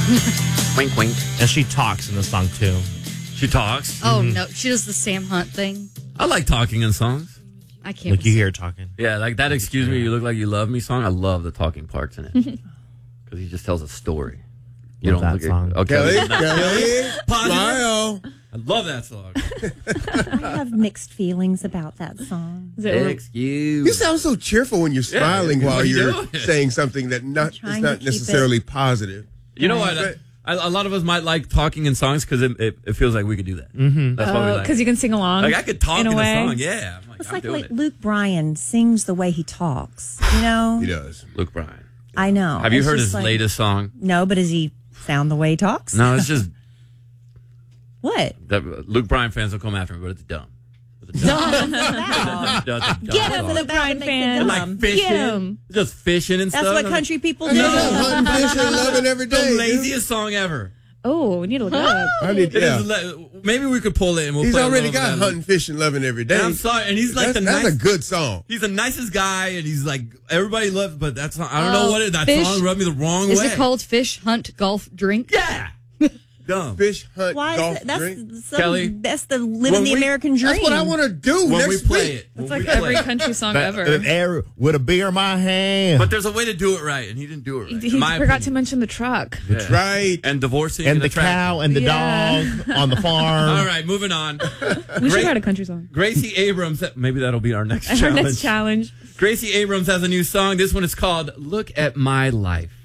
Wink, wink. And she talks in the song, too. She talks. Oh, no. She does the Sam Hunt thing. I like talking in songs. I can't. Like you hear her talking. Yeah, like that Excuse Me, You Look Like You Love Me song. I love the talking parts in it. Because he just tells a story. You Love don't that look song. Okay. Kelly, Positive. smile. I love that song. I have mixed feelings about that song. Excuse. You sound so cheerful when you're smiling while what are you you're doing? saying something that is trying to not keep necessarily positive. You know what? A lot of us might like talking in songs because it feels like we could do that. Mm-hmm. That's why we like. Because you can sing along. Like I could talk in a way. song. Yeah, I'm It's I'm like doing it. Luke Bryan sings the way he talks. You know? He does. Luke Bryan. I know. Have you It's heard just his like- latest song? No, but does he sound the way he talks? No, it's just What? that Luke Bryan fans will come after me, but it's dumb. It's a Dumb. Get him, Song. Luke Bryan fan. Like fishing, Get him. just fishing and That's stuff. what country people do. Hunting, fishing, loving every The day. laziest song ever. Oh, we need to look it up. I need, It yeah. is maybe we could pull it and we'll He's play a already little got bit of hunting, fishing, loving every day. And I'm sorry, and he's like that's a good song. He's the nicest guy, and he's like everybody loves. But that's not. I don't know what that Fish- song rubbed me the wrong Is way. it called Fish, Hunt, Golf, Drink? Yeah, dumb. Fish, hunt, Why golf, is that? drink. Kelly, That's the living when the we- American dream. That's what I want to do When next we play week. it, It's when like we every play it. country song ever. Air with a beer in my hand. But there's a way to do it right, and he didn't do it right. He in my forgot to opinion. mention the truck. That's right. And divorcing And the tractor. cow and the dog on the farm. All right, moving on. We should write a country song. Gracie Abrams. Maybe that'll be our next Our challenge. next challenge. Gracie Abrams has a new song. This one is called "Look at My Life."